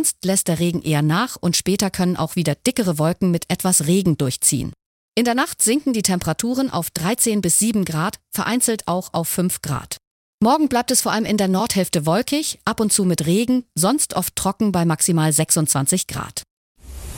Sonst lässt der Regen eher nach und später können auch wieder dickere Wolken mit etwas Regen durchziehen. In der Nacht sinken die Temperaturen auf 13 bis 7 Grad, vereinzelt auch auf 5 Grad. Morgen bleibt es vor allem in der Nordhälfte wolkig, ab und zu mit Regen, sonst oft trocken bei maximal 26 Grad.